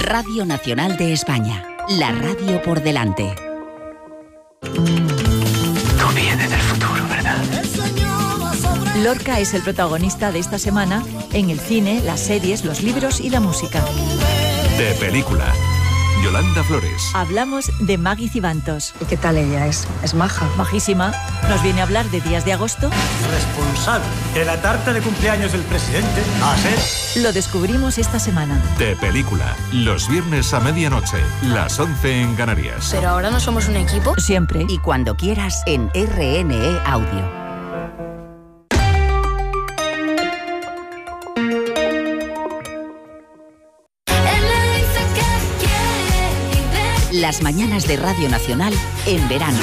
Radio Nacional de España. La radio por delante. Tú vienes del futuro, ¿verdad? Lorca es el protagonista de esta semana en el cine, las series, los libros y la música. De película. Yolanda Flores. Hablamos de Maggie Cibantos. ¿Y qué tal ella es? ¿Es maja? Majísima. Nos viene a hablar de Días de Agosto. Responsable de la tarta de cumpleaños del presidente a ser... Lo descubrimos esta semana. De película. Los viernes a medianoche. Las 11 en Canarias. ¿Pero ahora no somos un equipo? Siempre. Y cuando quieras en RNE Audio. Las mañanas de Radio Nacional en verano.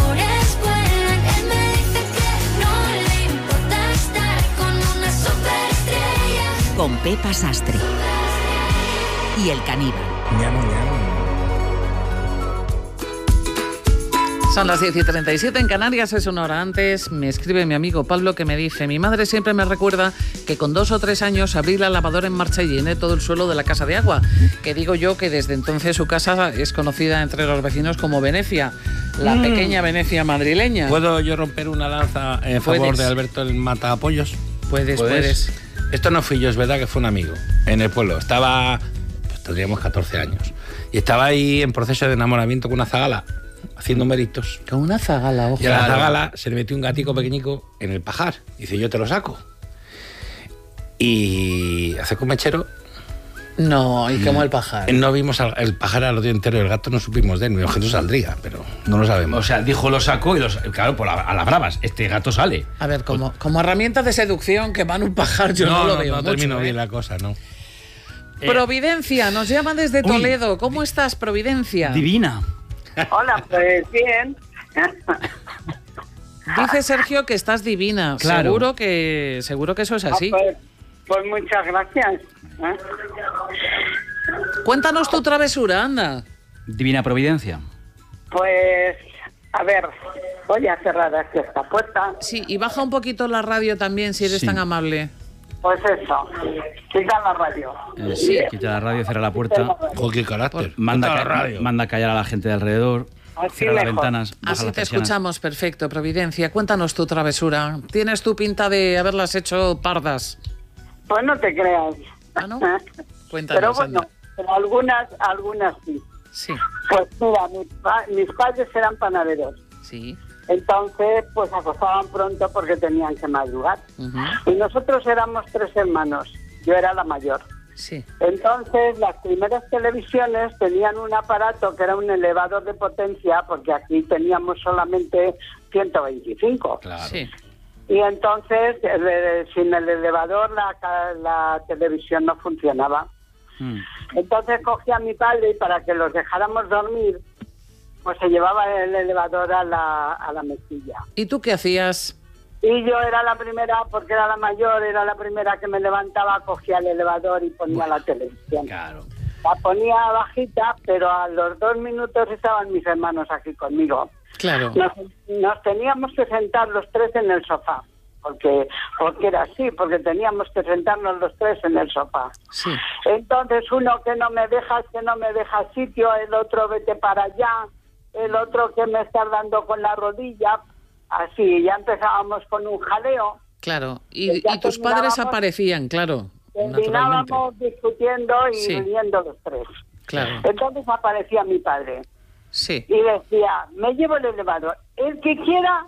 Con Pepa Sastre. Y el caníbal. Son las 10:37 en Canarias, es una hora antes. Me escribe mi amigo Pablo que me dice: mi madre siempre me recuerda que con 2 o 3 años abrí la lavadora en marcha y llené todo el suelo de la casa de agua. Que digo yo que desde entonces su casa es conocida entre los vecinos como Venecia, la pequeña Venecia madrileña. ¿Puedo yo romper una lanza en favor de Alberto el Matapollos? Puedes. Esto no fui yo, es verdad que fue un amigo en el pueblo. Estaba, pues tendríamos 14 años. Y estaba ahí en proceso de enamoramiento con una zagala, haciendo méritos. Con una zagala, ojo. Y a la zagala se le metió un gatico pequeñico en el pajar. Dice, yo te lo saco. Y hace con mechero. No, y quemó el pajar. No vimos el pajar al día entero, el gato no supimos de él. Me dijo que no saldría, pero no lo sabemos. O sea, dijo lo sacó y claro, a las bravas, este gato sale. A ver, como herramienta de seducción, quemar un pajar yo no lo veo mucho. No termino bien la cosa, ¿no? Providencia, nos llama desde Toledo. ¿Cómo estás, Providencia? Divina. Hola, pues bien. Dice Sergio que estás divina. Claro. Seguro que eso es así. Pues muchas gracias. Cuéntanos tu travesura, anda. Divina providencia. Pues, a ver, voy a cerrar aquí esta puerta. Sí, y baja un poquito la radio también, si eres tan amable. Pues eso, quita la radio. Sí, quita la radio, cierra la puerta. Joder, qué carácter. Manda callar a la gente de alrededor. Cierra las ventanas. Así te escuchamos, perfecto, Providencia. Cuéntanos tu travesura. ¿Tienes tu pinta de haberlas hecho pardas? Pues no te creas. ¿Ah, no? Cuéntanos. Pero bueno, pero algunas sí. Sí. Pues mira, mis padres eran panaderos. Sí. Entonces, pues acostaban pronto porque tenían que madrugar. Y nosotros éramos 3 hermanos. Yo era la mayor. Sí. Entonces, las primeras televisiones tenían un aparato que era un elevador de potencia, porque aquí teníamos solamente 125. Claro. Sí. Y entonces, sin el elevador, la televisión no funcionaba. Entonces cogí a mi padre y para que los dejáramos dormir, pues se llevaba el elevador a la mesilla. ¿Y tú qué hacías? Y yo era la primera, porque era la mayor, era la primera que me levantaba, cogía el elevador y ponía la televisión. Claro. La ponía bajita, pero a los 2 minutos estaban mis hermanos aquí conmigo. Claro. Nos teníamos que sentar los 3 en el sofá, porque era así, porque teníamos que sentarnos los 3 en el sofá. Sí. Entonces uno que no me deja sitio, el otro vete para allá, el otro que me está dando con la rodilla, así, ya empezábamos con un jaleo. Claro, y tus padres aparecían, claro. Terminábamos discutiendo y riendo los 3. Claro. Entonces aparecía mi padre. Sí. Y decía, me llevo el elevador. El que quiera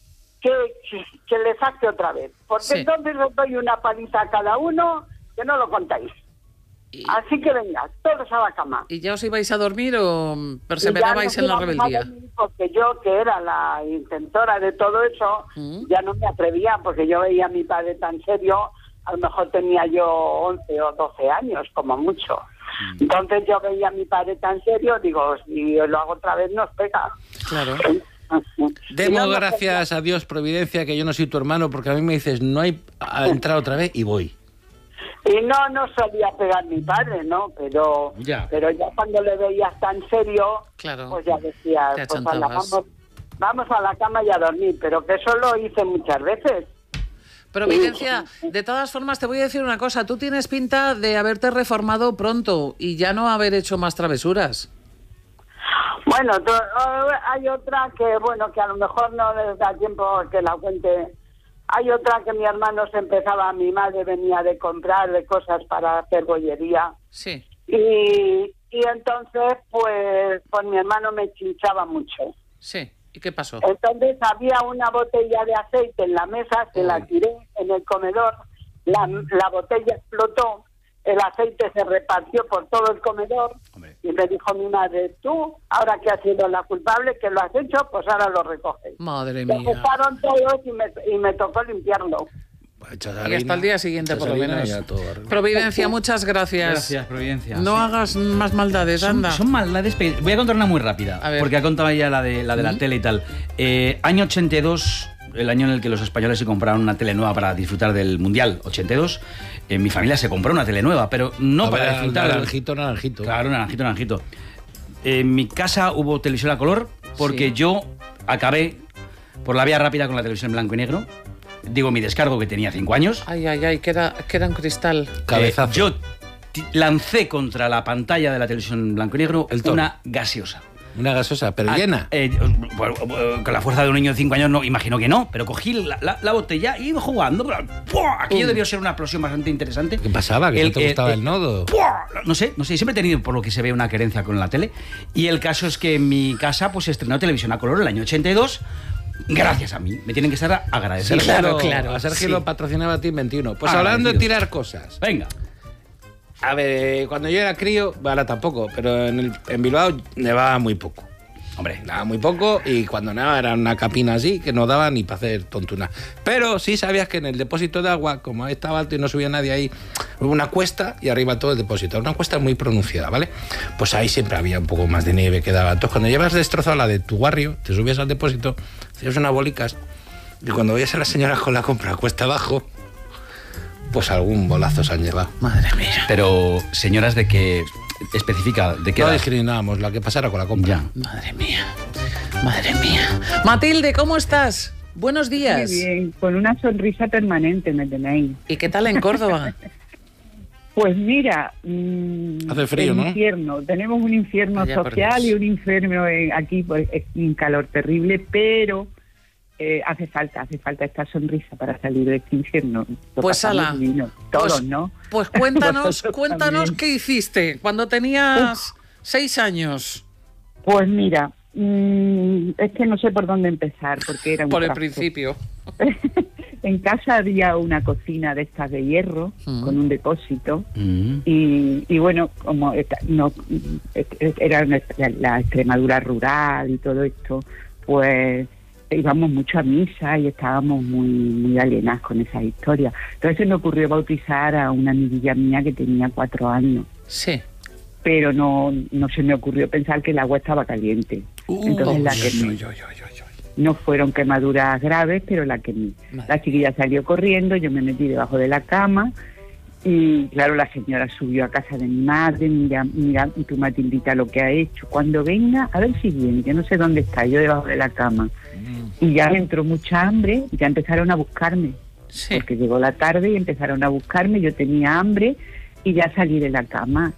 que le saque otra vez. Porque entonces os doy una paliza a cada uno que no lo contáis. Así que venga, todos a la cama. ¿Y ya os ibais a dormir o perseverabais en la rebeldía? Porque yo, que era la intentora de todo eso, ya no me atrevía, porque yo veía a mi padre tan serio. A lo mejor tenía yo 11 o 12 años, como mucho. Entonces yo veía a mi padre tan serio, digo, si lo hago otra vez nos pega. Claro. Demos gracias a Dios, Providencia, que yo no soy tu hermano, porque a mí me dices, no hay a entrar otra vez y voy. Y no solía pegar mi padre, ¿no? Pero ya cuando le veías tan serio, pues ya decía, pues vamos a la cama y a dormir. Pero que eso lo hice muchas veces. Providencia, de todas formas te voy a decir una cosa, tú tienes pinta de haberte reformado pronto y ya no haber hecho más travesuras. Bueno, hay otra que, bueno, que a lo mejor no les da tiempo que la cuente. Hay otra que mi hermano se empezaba, mi madre venía de comprarle cosas para hacer bollería. Sí. Y entonces, pues mi hermano me chinchaba mucho. Sí. ¿Y qué pasó? Entonces había una botella de aceite en la mesa, se la tiré en el comedor, la botella explotó, el aceite se repartió por todo el comedor. Hombre. Y me dijo mi madre, tú, ahora que has sido la culpable, que lo has hecho, pues ahora lo recoges. Madre mía. Lo ocuparon todos y me tocó limpiarlo. Y hasta el día siguiente, por lo menos. Providencia, muchas gracias. Gracias, Providencia. No hagas más maldades, anda. Son maldades. Voy a contar una muy rápida, porque ha contado ya la de la tele y tal. Año 82, el año en el que los españoles se compraron una tele nueva para disfrutar del Mundial, 82. En mi familia se compró una tele nueva, pero no para disfrutar. Naranjito. Claro, naranjito. En mi casa hubo televisión a color, porque yo acabé por la vía rápida con la televisión en blanco y negro. Digo, mi descargo, que tenía 5 años. Ay, que era un cristal. Cabezazo. Yo lancé contra la pantalla de la televisión en blanco y negro una gaseosa. Una gaseosa, pero llena. Con la fuerza de un niño de 5 años, no, imagino que no, pero cogí la botella y iba jugando. Aquello debió ser una explosión bastante interesante. ¿Qué pasaba? ¿Que no te gustaba el nodo? No sé, siempre he tenido, por lo que se ve, una querencia con la tele. Y el caso es que en mi casa pues se estrenó televisión a color el año 82. Gracias a mí, me tienen que estar agradecidos. Claro. A Sergio lo patrocinaba Team 21. Pues hablando de tirar cosas. Venga. A ver, cuando yo era crío, ahora tampoco, pero en Bilbao nevaba muy poco. Hombre. Nevaba muy poco y cuando nevaba era una capina así que no daba ni para hacer tontuna. Pero sí sabías que en el depósito de agua, como estaba alto y no subía nadie ahí, hubo una cuesta y arriba todo el depósito. Una cuesta muy pronunciada, ¿vale? Pues ahí siempre había un poco más de nieve que daba. Entonces, cuando llevas destrozado la de tu barrio, te subías al depósito, hacías unas bolicas y cuando veías a las señoras con la compra cuesta abajo, pues algún bolazo se han llevado. Madre mía. Pero, señoras, ¿de qué especifica? ¿De qué no edad? discriminábamos, la que pasara con la compra. Ya. Madre mía. Matilde, ¿cómo estás? Buenos días. Muy bien, con una sonrisa permanente me tenéis. ¿Y qué tal en Córdoba? Pues mira, hace frío, ¿no? Infierno. Tenemos un infierno social y un infierno aquí, pues, un calor terrible, pero hace falta esta sonrisa para salir de este infierno. Pues ala, todos, ¿no? Pues cuéntanos qué hiciste cuando tenías 6 años. Pues mira, es que no sé por dónde empezar, porque era un por el trasto. Principio. En casa había una cocina de estas de hierro, con un depósito, y bueno, como era la Extremadura rural y todo esto, pues íbamos mucho a misa y estábamos muy alienadas con esas historias. Entonces se me ocurrió bautizar a una amiguilla mía que tenía 4 años. Sí. Pero no se me ocurrió pensar que el agua estaba caliente. Entonces la quemé. No fueron quemaduras graves, pero la quemé. La chiquilla salió corriendo, yo me metí debajo de la cama y claro, la señora subió a casa de mi madre, mira tu Matildita lo que ha hecho. Cuando venga, a ver si viene, que no sé dónde está, yo debajo de la cama. Y ya me entró mucha hambre y ya empezaron a buscarme. Sí. Porque llegó la tarde y empezaron a buscarme, yo tenía hambre y ya salí de la cama.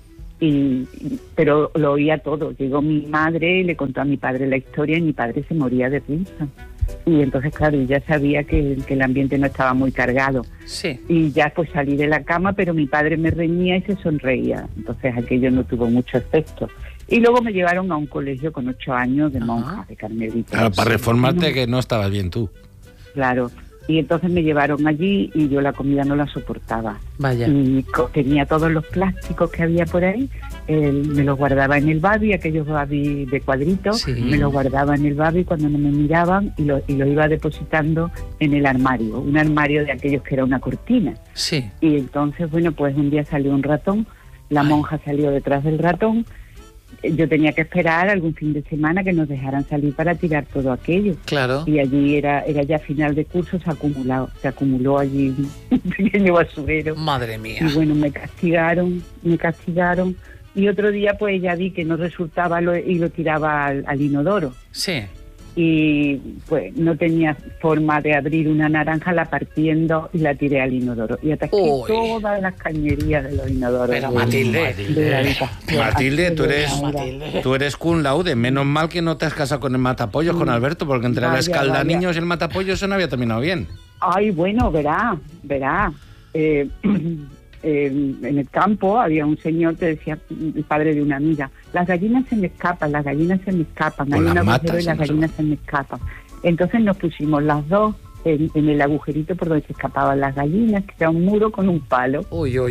Pero lo oía todo. Llegó mi madre y le contó a mi padre la historia y mi padre se moría de risa. Y entonces, claro, ya sabía que el ambiente no estaba muy cargado. Sí. Y ya pues salí de la cama, pero mi padre me reñía y se sonreía. Entonces aquello no tuvo mucho efecto. Y luego me llevaron a un colegio con 8 años de monja, de carmelita. Claro, para reformarte que no estabas bien tú. Claro. Y entonces me llevaron allí y yo la comida no la soportaba. Vaya. Y tenía todos los plásticos que había por ahí, me los guardaba en el babi, aquellos babi de cuadritos, sí. Me los guardaba en el babi cuando no me miraban y lo iba depositando en el armario, un armario de aquellos que era una cortina. Sí. Y entonces, bueno, pues un día salió un ratón, la monja salió detrás del ratón. Yo tenía que esperar algún fin de semana que nos dejaran salir para tirar todo aquello. Claro. Y allí era ya final de curso, se acumuló allí un pequeño basurero. Madre mía. Y bueno, me castigaron. Y otro día pues ya vi que no resultaba y lo tiraba al inodoro. Sí. y pues no tenía forma de abrir una naranja, la partí en dos y la tiré al inodoro. Y ataqué todas las cañerías de los inodoros. Pero Matilde, tú eres cum laude. Menos mal que no te has casado con el matapollos, con Alberto, porque entre la escaldaniños y el matapollos eso no había terminado bien. Ay, bueno, verá. En el campo había un señor que decía, el padre de una amiga, las gallinas se me escapan, hay un agujero y las gallinas se me escapan. Entonces nos pusimos las dos en el agujerito por donde se escapaban las gallinas, que era un muro con un palo.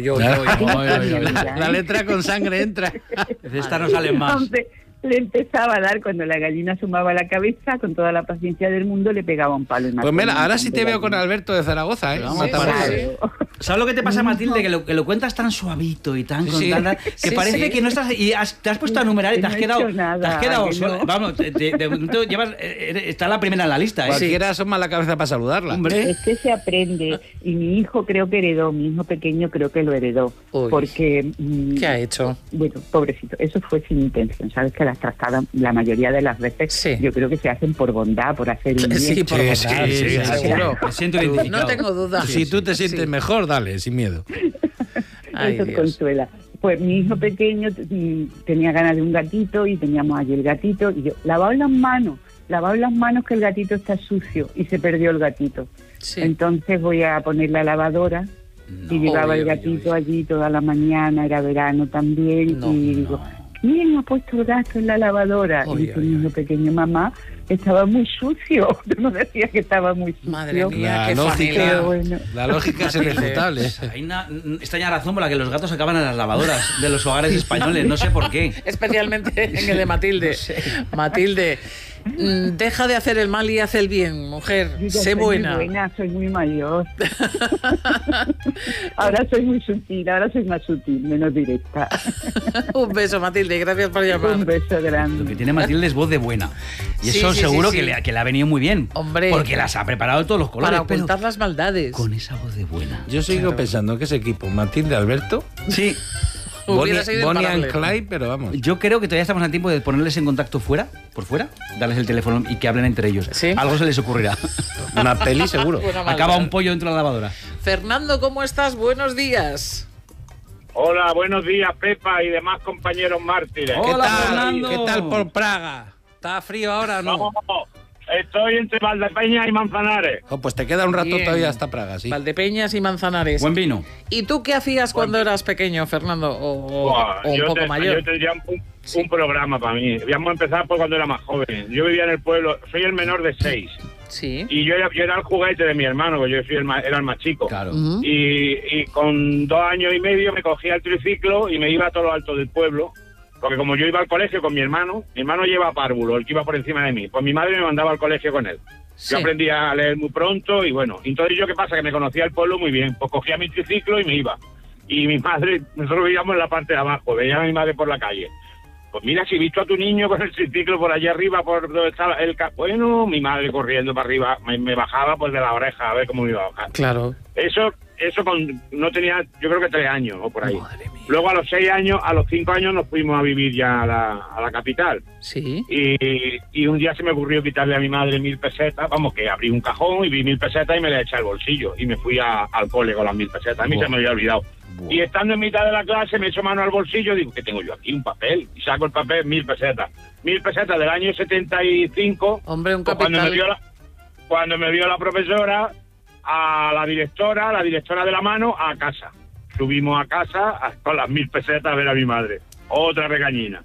La letra con sangre entra. Esta no sale más. Entonces, le empezaba a dar, cuando la gallina asomaba la cabeza, con toda la paciencia del mundo, le pegaba un palo. Pues mira, ahora sí te veo con Alberto de Zaragoza, ¿eh? ¿Sabes lo que te pasa, Matilde? Que lo cuentas tan suavito y tan que parece que no estás... Y te has puesto a numerar y te has quedado sola. Vamos, de momento está la primera en la lista, ¿eh? Cualquiera asoma la cabeza para saludarla. Hombre. Es que se aprende. Y mi hijo creo que heredó, mi hijo pequeño creo que lo heredó. Porque... ¿Qué ha hecho? Bueno, pobrecito, eso fue sin intención. Sabes que las trastadas, la mayoría de las veces, yo creo que se hacen por bondad, por hacer un bien. Sí, por bondad. Sí, seguro. Me siento identificado. No tengo dudas. Si tú te sientes mejor, dale, sin miedo. Eso consuela. Pues mi hijo pequeño tenía ganas de un gatito y teníamos allí el gatito y yo, lavaos las manos que el gatito está sucio, y se perdió el gatito. Entonces voy a poner la lavadora y llevaba el gatito allí toda la mañana, era verano también, y digo, ¿quién ha puesto el gato en la lavadora? Y dice mi hijo pequeño, mamá, estaba muy sucio. No decía que estaba muy sucio. Madre mía, qué familia. La lógica es irrefutable. Hay una extraña razón por la que los gatos acaban en las lavadoras de los hogares españoles, no sé por qué. Especialmente en el de Matilde. No sé. Matilde, deja de hacer el mal y haz el bien, mujer. Sé buena. Soy muy mayor. Ahora soy muy sutil, ahora soy más sutil, menos directa. Un beso, Matilde, gracias por llamar. Un beso grande. Lo que tiene Matilde es voz de buena. Y eso seguro que le ha venido muy bien. Hombre. Porque las ha preparado de todos los colores. Para ocultar las maldades. Con esa voz de buena. Yo sigo pensando que ese equipo, Matilde, Alberto... Sí. Bonnie and Clyde, pero vamos. Yo creo que todavía estamos a tiempo de ponerles en contacto por fuera, darles el teléfono y que hablen entre ellos. ¿Sí? Algo se les ocurrirá. Una peli seguro. Acaba un pollo dentro de la lavadora. Fernando, ¿cómo estás? Buenos días. Hola, buenos días, Pepa y demás compañeros mártires. Hola, Fernando. ¿Qué tal por Praga? ¿Está frío ahora o no? No, estoy entre Valdepeñas y Manzanares. Pues te queda un rato todavía hasta Praga, sí. Valdepeñas y Manzanares. Buen vino. ¿Y tú qué hacías cuando eras pequeño, Fernando? O un poco mayor. Yo tendría un programa para mí. Vamos a empezar por cuando era más joven. Yo vivía en el pueblo, soy el menor de 6. Sí. Y yo era el juguete de mi hermano, porque yo era el más chico. Claro. Y con 2 años y medio me cogía el triciclo y me iba a todo lo alto del pueblo. Porque como yo iba al colegio con mi hermano lleva párvulo, el que iba por encima de mí. Pues mi madre me mandaba al colegio con él. Sí. Yo aprendí a leer muy pronto y bueno. Entonces yo, ¿qué pasa? Que me conocía el pueblo muy bien. Pues cogía mi triciclo y me iba. Y mi madre, nosotros vivíamos en la parte de abajo, veía a mi madre por la calle. Pues mira, si he visto a tu niño con el triciclo por allá arriba, por donde estaba el... Bueno, mi madre corriendo para arriba, me bajaba pues de la oreja a ver cómo me iba a bajar. Claro. Eso no tenía, yo creo que 3 años o por ahí. Luego a los 6 años, a los 5 años nos fuimos a vivir ya a la capital. Sí. Y un día se me ocurrió quitarle a mi madre 1.000 pesetas, vamos, que abrí un cajón y vi 1.000 pesetas y me las eché al bolsillo. Y me fui al cole con las 1.000 pesetas. A mí se me había olvidado. Y estando en mitad de la clase me echo mano al bolsillo y digo, ¿qué tengo yo aquí? Un papel. Y saco el papel, 1.000 pesetas. 1.000 pesetas del año 75. Hombre, un pues capital. Cuando me vio la profesora, a la directora de la mano, a casa. Subimos a casa con las 1.000 pesetas a ver a mi madre. Otra regañina.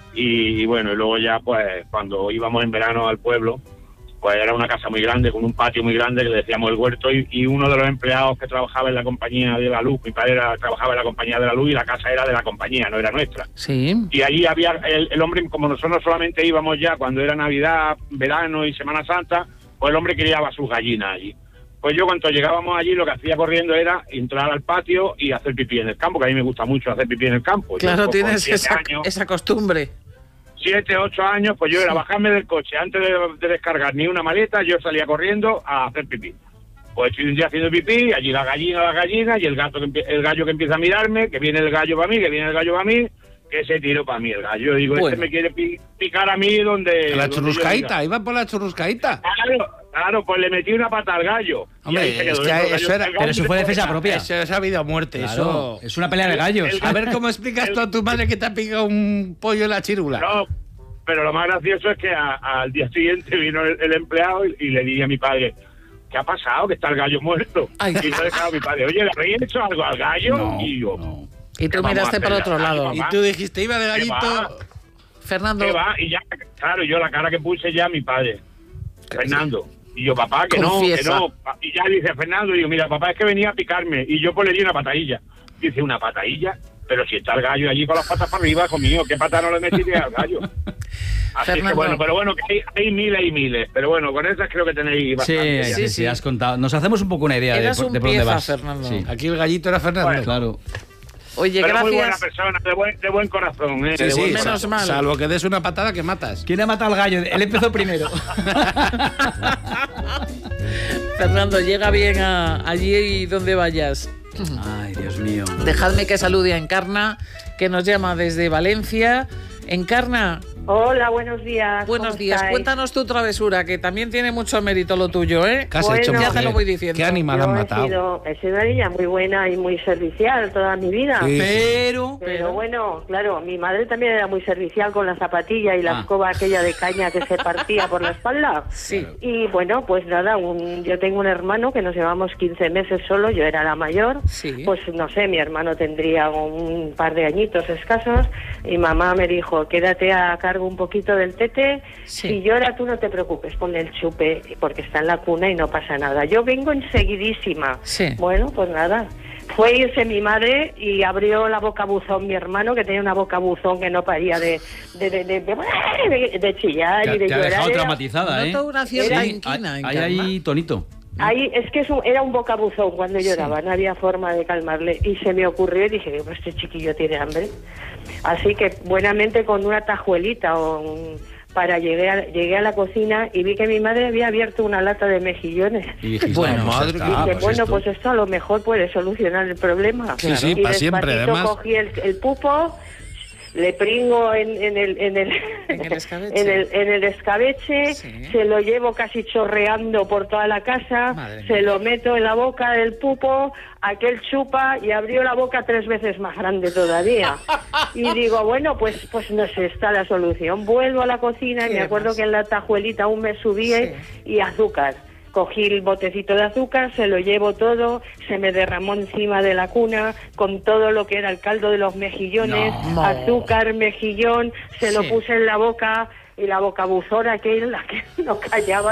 Y bueno, y luego ya, pues, cuando íbamos en verano al pueblo, pues era una casa muy grande, con un patio muy grande, que le decíamos el huerto, y uno de los empleados que trabajaba en la compañía de la luz, mi padre trabajaba en la compañía de la luz y la casa era de la compañía, no era nuestra. Sí. Y allí había el hombre, como nosotros solamente íbamos ya cuando era Navidad, verano y Semana Santa, pues el hombre criaba sus gallinas allí. Pues yo cuando llegábamos allí lo que hacía corriendo era entrar al patio y hacer pipí en el campo, que a mí me gusta mucho hacer pipí en el campo. Claro, yo, tienes esa costumbre. 7, 8 años, pues yo era bajarme del coche antes de descargar ni una maleta, yo salía corriendo a hacer pipí. Pues estoy un día haciendo pipí, allí la gallina y el gallo que empieza a mirarme, que viene el gallo para mí, que se tiró para mí el gallo. Digo, bueno. Este me quiere picar a mí donde... La churruscaíta, iba por la churruscaíta. Claro, pues le metí una pata al gallo. Hombre, es que eso era... Pero eso fue defensa propia. Eso es vida o muerte, claro, eso... Es una pelea de gallos. A ver cómo explicas tú a tu madre que te ha picado un pollo en la chírula. No, pero lo más gracioso es que al día siguiente vino el empleado y le dije a mi padre... ¿Qué ha pasado? Que está el gallo muerto. Ay. Y no dejaba a mi padre. Oye, ¿le habéis hecho algo al gallo? No, y yo... No. Y tú miraste para otro lado. Y tú dijiste, iba de gallito... Fernando... ¿Qué va? Y ya, claro, yo la cara que puse ya a mi padre. Fernando. Y yo, papá, que Confiesa. no. Y ya dice Fernando, y yo, mira, papá, es que venía a picarme. Y yo pues le di una patadilla. Dice, ¿una patadilla? Pero si está el gallo allí con las patas para arriba, hijo mío, ¿qué pata no le metí al gallo? Así Fernando. Que bueno, pero bueno, que hay miles y miles. Pero bueno, con esas creo que tenéis bastante. Sí, has contado. Nos hacemos un poco una idea de por dónde vas. Fernando. Sí. Aquí el gallito era Fernando. Bueno. Claro. Oye, pero gracias. Muy buena persona, de buen corazón. Sí, menos mal. Salvo que des una patada que matas. ¿Quién ha matado al gallo? Él empezó primero. Fernando, llega bien allí donde vayas. Ay, Dios mío. Dejadme que salude a Encarna, que nos llama desde Valencia. Encarna. Hola, buenos días. Buenos días. Estáis? Cuéntanos tu travesura, que también tiene mucho mérito lo tuyo, ¿eh? ¿Qué has hecho, ya te lo voy diciendo. ¿Qué animal han matado? He sido una niña muy buena y muy servicial toda mi vida. Sí. Pero bueno, claro, mi madre también era muy servicial con la zapatilla y la escoba aquella de caña que se partía por la espalda. Sí. Y bueno, pues nada, yo tengo un hermano que nos llevamos 15 meses solo, yo era la mayor. Sí. Pues no sé, mi hermano tendría un par de añitos escasos y mamá me dijo, quédate a cargo un poquito del tete, si llora tú no te preocupes, ponle el chupe porque está en la cuna y no pasa nada. Yo vengo enseguidísima. Sí. Bueno, pues nada. Fue irse mi madre y abrió la boca buzón mi hermano, que tenía una boca buzón que no paría de chillar y de llorar. Te ha dejado traumatizada, ¿eh? Noto una cierta inquina. Ahí tonito. Ahí es que era un bocabuzón cuando lloraba, no había forma de calmarle. Y se me ocurrió y dije, pues este chiquillo tiene hambre. Así que buenamente con una tajuelita llegué a la cocina y vi que mi madre había abierto una lata de mejillones. Y dijiste, pues esto a lo mejor puede solucionar el problema. Sí, para siempre, además. Cogí el pupo, le pringo en el escabeche, se lo llevo casi chorreando por toda la casa, se lo meto en la boca del pupo, aquel chupa y abrió la boca 3 veces más grande todavía. Y digo, bueno, pues no sé, está la solución. Vuelvo a la cocina y me acuerdo que en la tajuelita aún me subía y azúcar. Cogí el botecito de azúcar, se lo llevo todo, se me derramó encima de la cuna con todo lo que era el caldo de los mejillones, azúcar, mejillón, se lo puse en la boca y la bocabuzona aquella que no callaba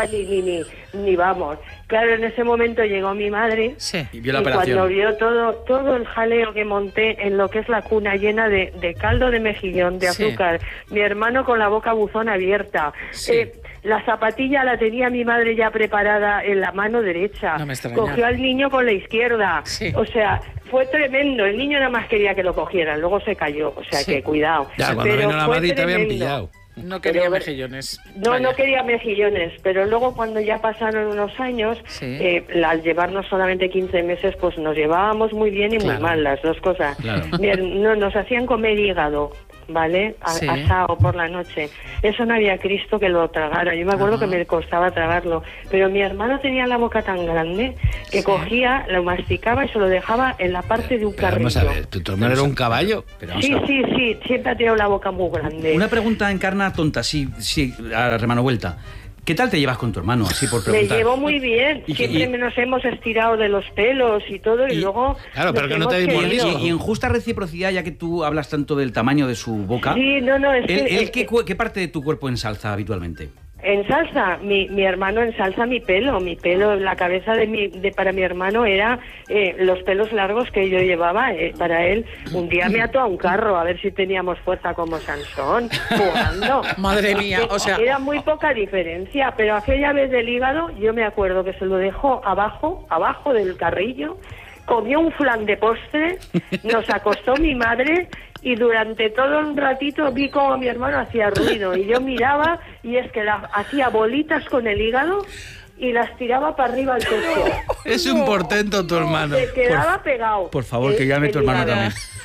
ni vamos. Claro, en ese momento llegó mi madre y vio la operación. Cuando vio todo el jaleo que monté en lo que es la cuna llena de caldo de mejillón, de azúcar, mi hermano con la boca buzón abierta, la zapatilla la tenía mi madre ya preparada en la mano derecha, cogió al niño con la izquierda, o sea, fue tremendo, el niño nada más quería que lo cogieran, luego se cayó, o sea que cuidado. Ya, cuando vino la madre te habían pillado. No quería mejillones. No quería mejillones, pero luego cuando ya pasaron unos años, al llevarnos solamente 15 meses, pues nos llevábamos muy bien y muy mal las dos cosas. Nos hacían comer hígado, ¿vale? Asado por la noche. Eso no había Cristo que lo tragara. Yo me acuerdo que me costaba tragarlo. Pero mi hermano tenía la boca tan grande que cogía, lo masticaba y se lo dejaba en la parte de un carrillo. Vamos a ver, ¿tu hermano era un caballo? Sí, siempre ha tenido la boca muy grande. Una pregunta Encarna tonta, sí, a remano vuelta. ¿Qué tal te llevas con tu hermano? Así por preguntar. Me llevo muy bien. Siempre nos hemos estirado de los pelos y todo, y luego... Claro, pero que no te y en justa reciprocidad, ya que tú hablas tanto del tamaño de su boca... Sí, es que... ¿Qué parte de tu cuerpo ensalza habitualmente? Ensalza, mi hermano ensalza mi pelo, la cabeza para mi hermano era los pelos largos que yo llevaba, para él. Un día me ató a un carro a ver si teníamos fuerza como Sansón, jugando. Madre mía, o sea... Era muy poca diferencia, pero aquella vez del hígado, yo me acuerdo que se lo dejó abajo del carrillo, comió un flan de postre, nos acostó mi madre... Y durante todo un ratito vi como mi hermano hacía ruido. Y yo miraba y es que hacía bolitas con el hígado y las tiraba para arriba al techo. Es un portento tu hermano. Se quedaba pegado. Por favor, que llame tu hermano también.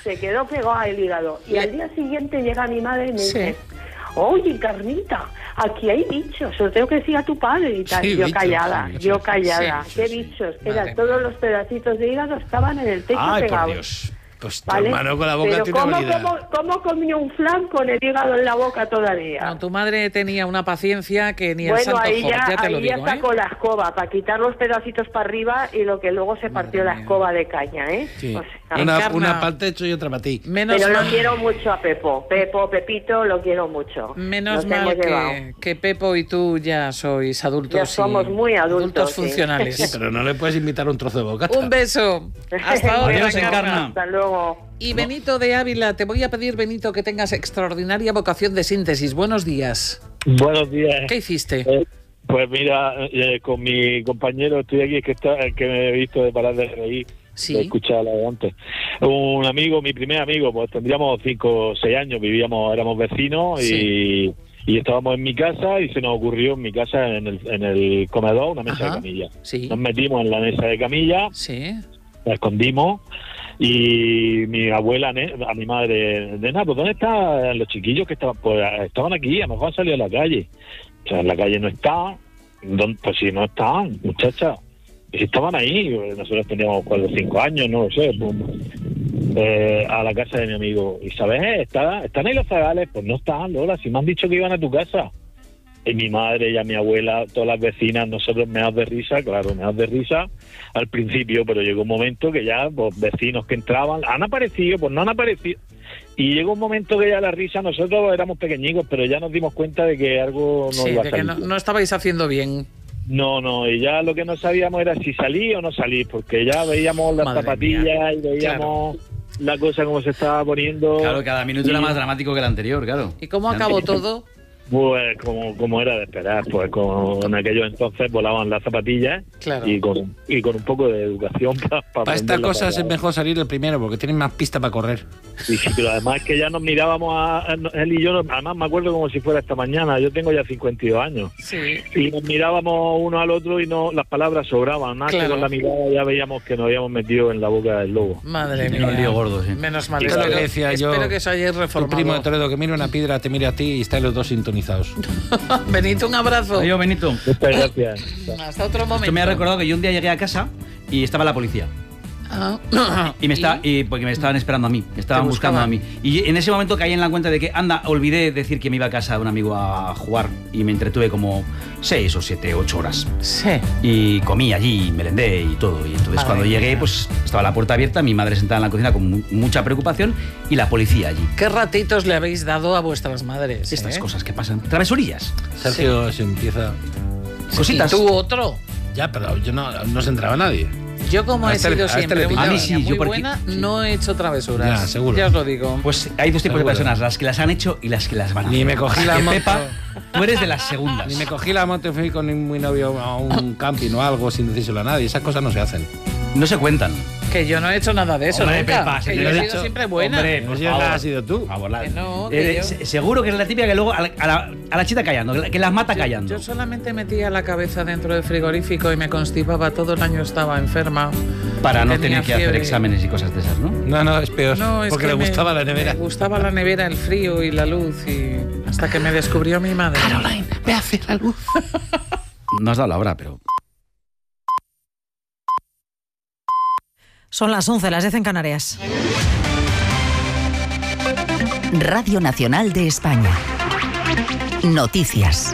Se quedó pegado al hígado. Y al día siguiente llega mi madre y me dice, oye, Carmita, aquí hay bichos, os tengo que decir a tu padre y tal. Sí, yo bichos, callada, sí, yo callada. sí, ¿Qué sí. bichos? Madre Eran todos los pedacitos de hígado, estaban en el techo Ay, pegados. por Dios. Pues tu ¿Vale? hermano con la boca Pero tiene habilidad. ¿cómo comió un flan con el hígado en la boca todavía? No, tu madre tenía una paciencia que ni el Bueno, santo ahí Job, ya, ya te lo ahí ya digo, sacó la escoba para quitar los pedacitos para arriba y lo que luego se partió la escoba de caña, ¿eh? Sí. O sea, Una para el techo y otra para ti. pero lo quiero mucho a Pepito, lo quiero mucho. Menos Nos hemos mal llevado. que Pepo y tú ya sois adultos. Ya somos muy adultos, sí. funcionales. Sí, pero no le puedes invitar un trozo de bocata. Un beso. Hasta ahora. Adiós, Encarna. Encarna. Hasta luego. Y Benito de Ávila, te voy a pedir, Benito, que tengas extraordinaria vocación de síntesis. Buenos días. Buenos días. ¿Qué hiciste? Pues mira, con mi compañero estoy aquí, que me he visto de parar de reír. Sí. De escuchar la de antes. Un amigo, mi primer amigo, pues tendríamos 5 o 6 años, éramos vecinos y estábamos en mi casa y se nos ocurrió en mi casa, en el comedor, una mesa de camilla. Sí. Nos metimos en la mesa de camilla, la escondimos y mi abuela, a mi madre, nena, pues ¿dónde están los chiquillos que estaban? Pues estaban aquí, a lo mejor han salido a la calle. O sea, en la calle no están, pues si no están, muchachas. Y si estaban ahí, nosotros teníamos 4 o 5 años, no lo sé, a la casa de mi amigo. Y ¿sabes? ¿Están ahí los zagales? Pues no están, Lola, si me han dicho que iban a tu casa. Y mi madre y a mi abuela, todas las vecinas, nosotros meados de risa, al principio, pero llegó un momento que ya, pues, vecinos que entraban, han aparecido, pues no han aparecido. Y llegó un momento que ya la risa, nosotros éramos pequeñicos, pero ya nos dimos cuenta de que algo no iba a de que salir. no estabais haciendo bien. No, y ya lo que no sabíamos era si salí o no salí, porque ya veíamos las zapatillas y veíamos la cosa como se estaba poniendo. Claro, cada minuto era más dramático que el anterior, claro. ¿Y cómo acabó todo? Pues como era de esperar, pues con aquellos entonces volaban las zapatillas y con un poco de educación para estas cosas es mejor salir el primero porque tienen más pista para correr. Sí, pero además que ya nos mirábamos él y yo, además me acuerdo como si fuera esta mañana, yo tengo ya 52 años. Sí. Y nos mirábamos uno al otro y las palabras sobraban, más que con la mirada ya veíamos que nos habíamos metido en la boca del lobo. Madre mía. Un lío gordo, sí. Menos mal. Eso es lo que decía yo. Espero que os hayáis reformado. Tu primo de Toledo, que mire una piedra, te mire a ti y estáis los dos sintonizados. Benito, un abrazo. Adiós, Benito. Muchas gracias. Hasta otro momento. Esto me ha recordado que yo un día llegué a casa y estaba la policía. Porque me estaban esperando a mí, me estaban buscando a mí. Y en ese momento caí en la cuenta de que, olvidé decir que me iba a casa de un amigo a jugar y me entretuve como 6 o 7, 8 horas. Sí. Y comí allí, merendé y todo. Y entonces cuando llegué, pues estaba la puerta abierta, mi madre sentada en la cocina con mucha preocupación y la policía allí. ¿Qué ratitos le habéis dado a vuestras madres? Estas cosas que pasan. Travesurillas. Sergio se empieza... Cositas. ¿Y tú otro? Ya, pero yo no se entraba nadie. Yo como he sido siempre una niña muy buena, no he hecho travesuras. Ya, seguro. Ya os lo digo. Pues hay dos tipos de personas, las que las han hecho y las que las van a hacer. Ni me cogí la moto. Pepa, tú eres de las segundas. Ni me cogí la moto y fui con mi novio a un camping o algo sin decírselo a nadie. Esas cosas no se hacen. No se cuentan. Que yo no he hecho nada de eso, hombre, nunca. Pepa, que yo he sido siempre buena. Hombre, pues ya has sido tú. Que no, que yo... Seguro que es la típica que luego a la chita callando, que las mata callando. Yo solamente metía la cabeza dentro del frigorífico y me constipaba. Todo el año estaba enferma. Para no tener que hacer exámenes y cosas de esas, ¿no? No, es peor. No, es porque le gustaba la nevera. Me gustaba la nevera, el frío y la luz. Y hasta que me descubrió mi madre. Caroline, ve a hacer la luz. No has dado la hora, pero... Son las 11, las 10 en Canarias. Radio Nacional de España. Noticias.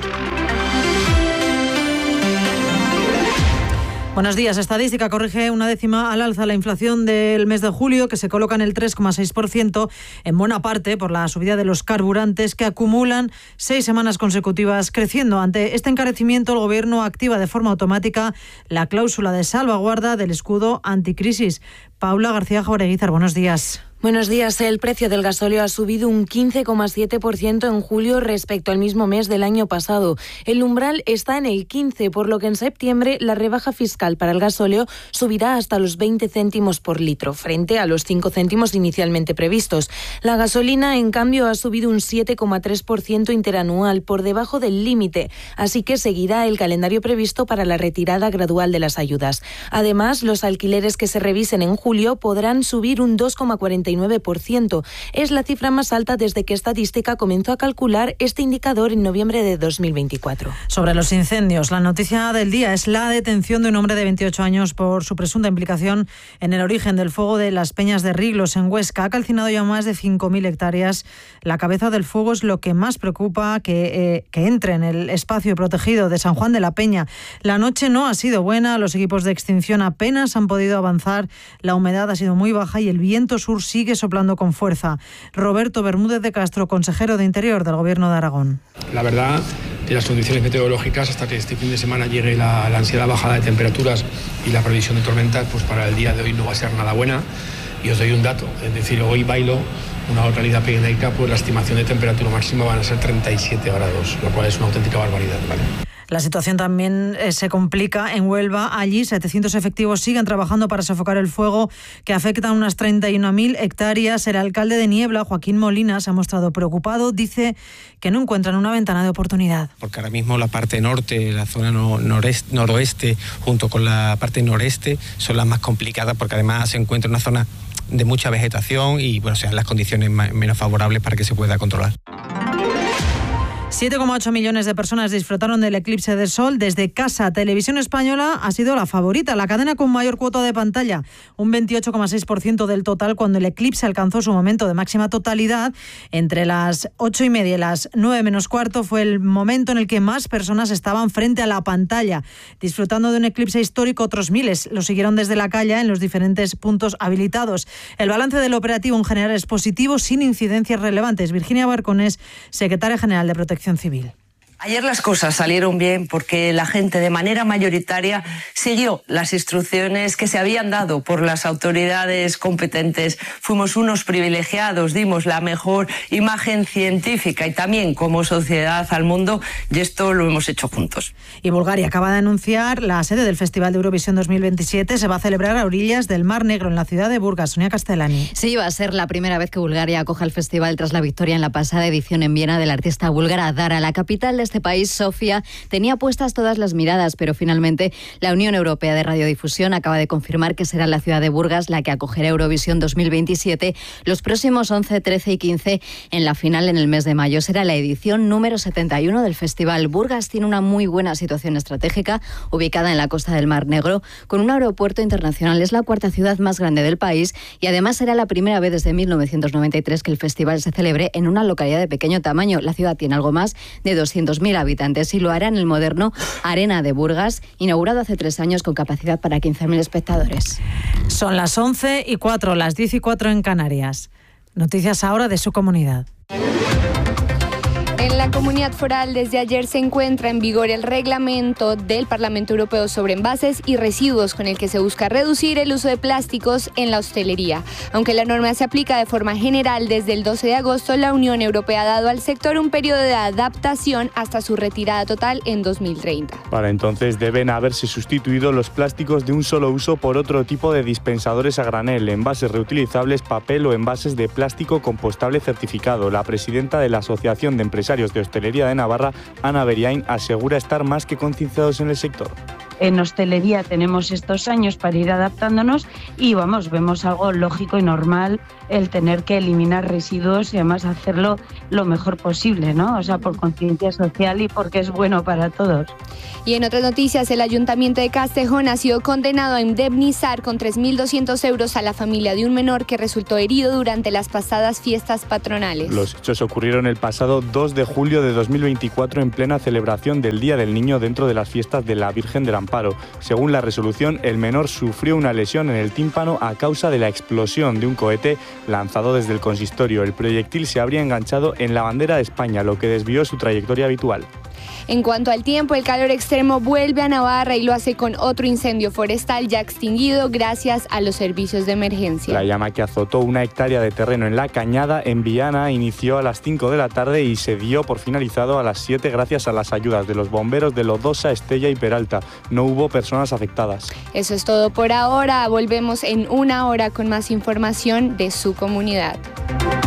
Buenos días. Estadística corrige una décima al alza la inflación del mes de julio, que se coloca en el 3,6%, en buena parte por la subida de los carburantes, que acumulan 6 semanas consecutivas creciendo. Ante este encarecimiento, el Gobierno activa de forma automática la cláusula de salvaguarda del escudo anticrisis. Paula García Jaureguizar, buenos días. Buenos días. El precio del gasóleo ha subido un 15,7% en julio respecto al mismo mes del año pasado. El umbral está en el 15, por lo que en septiembre la rebaja fiscal para el gasóleo subirá hasta los 20 céntimos por litro, frente a los 5 céntimos inicialmente previstos. La gasolina, en cambio, ha subido un 7,3% interanual, por debajo del límite, así que seguirá el calendario previsto para la retirada gradual de las ayudas. Además, los alquileres que se revisen en julio podrán subir un 2,45%. 89%. Es la cifra más alta desde que Estadística comenzó a calcular este indicador en noviembre de 2024. Sobre los incendios, la noticia del día es la detención de un hombre de 28 años por su presunta implicación en el origen del fuego de las Peñas de Riglos en Huesca. Ha calcinado ya más de 5.000 hectáreas. La cabeza del fuego es lo que más preocupa que entre en el espacio protegido de San Juan de la Peña. La noche no ha sido buena, los equipos de extinción apenas han podido avanzar, la humedad ha sido muy baja y el viento sur sigue soplando con fuerza. Roberto Bermúdez de Castro, consejero de Interior del Gobierno de Aragón. La verdad, de las condiciones meteorológicas, hasta que este fin de semana llegue la ansiada bajada de temperaturas y la previsión de tormentas, pues para el día de hoy no va a ser nada buena. Y os doy un dato, es decir, hoy bailo una localidad pirenaica, pues la estimación de temperatura máxima van a ser 37 grados, lo cual es una auténtica barbaridad, ¿vale? La situación también se complica en Huelva. Allí 700 efectivos siguen trabajando para sofocar el fuego que afecta a unas 31.000 hectáreas. El alcalde de Niebla, Joaquín Molina, se ha mostrado preocupado. Dice que no encuentran una ventana de oportunidad. Porque ahora mismo la parte norte, la zona noroeste, junto con la parte noreste, son las más complicadas porque además se encuentra en una zona de mucha vegetación y bueno, sean las condiciones menos favorables para que se pueda controlar. 7,8 millones de personas disfrutaron del eclipse de sol desde casa. Televisión Española ha sido la favorita, la cadena con mayor cuota de pantalla, un 28,6% del total cuando el eclipse alcanzó su momento de máxima totalidad. Entre las 8:30 y las 9 menos cuarto fue el momento en el que más personas estaban frente a la pantalla, disfrutando de un eclipse histórico. Otros miles lo siguieron desde la calle en los diferentes puntos habilitados. El balance del operativo en general es positivo, sin incidencias relevantes. Virginia Barcones, secretaria general de Protección Civil. Ayer las cosas salieron bien porque la gente de manera mayoritaria siguió las instrucciones que se habían dado por las autoridades competentes. Fuimos unos privilegiados, dimos la mejor imagen científica y también como sociedad al mundo, y esto lo hemos hecho juntos. Y Bulgaria acaba de anunciar la sede del Festival de Eurovisión 2027. Se va a celebrar a orillas del Mar Negro, en la ciudad de Burgas. Sonia Castellani. Sí, va a ser la primera vez que Bulgaria acoja el festival tras la victoria en la pasada edición en Viena del artista búlgara Dara. La capital de este país, Sofía, tenía puestas todas las miradas, pero finalmente la Unión Europea de Radiodifusión acaba de confirmar que será la ciudad de Burgas la que acogerá Eurovisión 2027 los próximos 11, 13 y 15 en la final en el mes de mayo. Será la edición número 71 del festival. Burgas tiene una muy buena situación estratégica, ubicada en la costa del Mar Negro, con un aeropuerto internacional. Es la cuarta ciudad más grande del país y además será la primera vez desde 1993 que el festival se celebre en una localidad de pequeño tamaño. La ciudad tiene algo más de 200.000 habitantes y lo hará en el moderno Arena de Burgas, inaugurado hace 3 años con capacidad para 15.000 espectadores. Son las 11:04, las 10:04 en Canarias. Noticias ahora de su comunidad. En la Comunidad Foral desde ayer se encuentra en vigor el reglamento del Parlamento Europeo sobre envases y residuos con el que se busca reducir el uso de plásticos en la hostelería. Aunque la norma se aplica de forma general desde el 12 de agosto, la Unión Europea ha dado al sector un periodo de adaptación hasta su retirada total en 2030. Para entonces deben haberse sustituido los plásticos de un solo uso por otro tipo de dispensadores a granel, envases reutilizables, papel o envases de plástico compostable certificado. La presidenta de la Asociación de Empresarios de Hostelería de Navarra, Ana Beriain, asegura estar más que concienciados en el sector. En hostelería tenemos estos años para ir adaptándonos y vemos algo lógico y normal el tener que eliminar residuos y además hacerlo lo mejor posible, ¿no? O sea, por conciencia social y porque es bueno para todos. Y en otras noticias, el Ayuntamiento de Castejón ha sido condenado a indemnizar con 3.200 euros a la familia de un menor que resultó herido durante las pasadas fiestas patronales. Los hechos ocurrieron el pasado 2 de julio de 2024 en plena celebración del Día del Niño dentro de las fiestas de la Virgen del Amparo. Según la resolución, el menor sufrió una lesión en el tímpano a causa de la explosión de un cohete lanzado desde el consistorio. El proyectil se habría enganchado en la bandera de España, lo que desvió su trayectoria habitual. En cuanto al tiempo, el calor extremo vuelve a Navarra y lo hace con otro incendio forestal ya extinguido gracias a los servicios de emergencia. La llama que azotó 1 hectárea de terreno en La Cañada, en Viana, inició a las 5 de la tarde y se dio por finalizado a las 7 gracias a las ayudas de los bomberos de Lodosa, Estella y Peralta. No hubo personas afectadas. Eso es todo por ahora. Volvemos en 1 hora con más información de su comunidad.